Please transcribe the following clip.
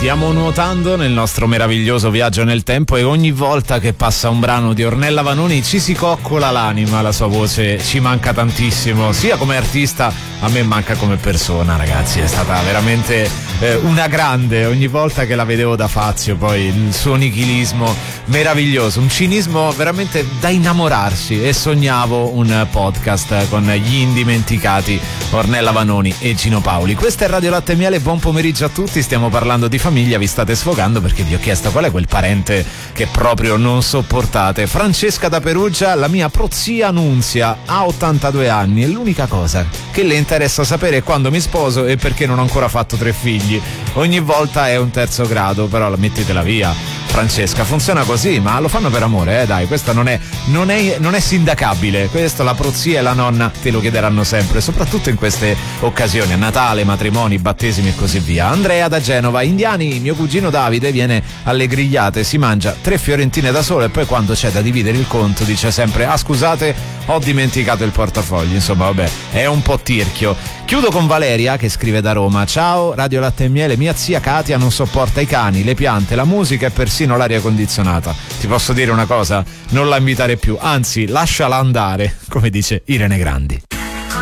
Stiamo nuotando nel nostro meraviglioso viaggio nel tempo e ogni volta che passa un brano di Ornella Vanoni ci si coccola l'anima, la sua voce ci manca tantissimo, sia come artista, a me manca come persona, ragazzi, è stata veramente una grande, ogni volta che la vedevo da Fazio, poi il suo nichilismo meraviglioso, un cinismo veramente da innamorarsi, e sognavo un podcast con gli indimenticati Ornella Vanoni e Gino Paoli. Questa è Radio Latte e Miele, buon pomeriggio a tutti, stiamo parlando di famiglia, vi state sfogando perché vi ho chiesto qual è quel parente che proprio non sopportate. Francesca da Perugia, la mia prozia Nunzia ha 82 anni e l'unica cosa che le interessa sapere è quando mi sposo e perché non ho ancora fatto 3 figli. Ogni volta è un terzo grado, però la mettetela via, Francesca, funziona così, ma lo fanno per amore, dai, questa non è sindacabile, questo la prozia e la nonna te lo chiederanno sempre, soprattutto in queste occasioni, a Natale, matrimoni, battesimi e così via. Andrea da Genova, indiani, mio cugino Davide viene alle grigliate, si mangia 3 fiorentine da solo e poi quando c'è da dividere il conto dice sempre scusate, ho dimenticato il portafogli, insomma vabbè, è un po' tirchio. Chiudo con Valeria che scrive da Roma: ciao Radio Latte e Miele, mia zia Katia non sopporta i cani, le piante, la musica e persino l'aria condizionata. Ti posso dire una cosa? Non la invitare più, anzi lasciala andare, come dice Irene Grandi.